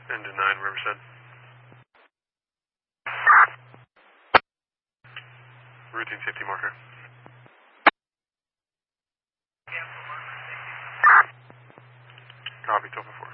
Into 9, Riverside. Routine safety marker. Copy, 12 4.